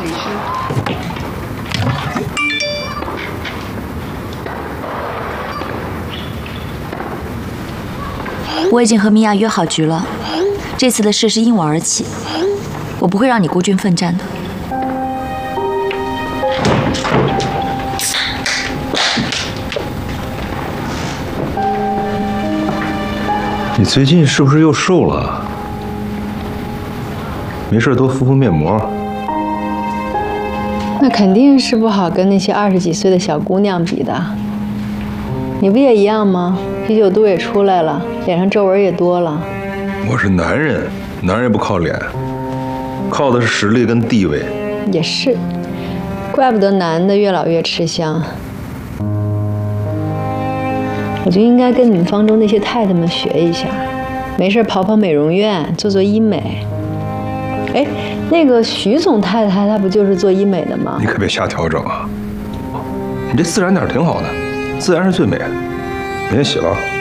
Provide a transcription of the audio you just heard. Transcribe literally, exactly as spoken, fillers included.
培生。 我已经和米娅约好局了，这次的事是因我而起，我不会让你孤军奋战的。 你最近是不是又瘦了？没事多敷敷面膜。 那肯定是不好跟那些二十几岁的小姑娘比的。你不也一样吗？啤酒肚也出来了，脸上皱纹也多了。 我是男人，男人不靠脸，靠的是实力跟地位。 也是，怪不得男的越老越吃香。我就应该跟你们方舟那些太太们学一下，没事跑跑美容院，做做医美。哎，那个徐总太太她不就是做医美的吗？ 你可别瞎调整啊！你这自然点挺好的，自然是最美的。明天洗了。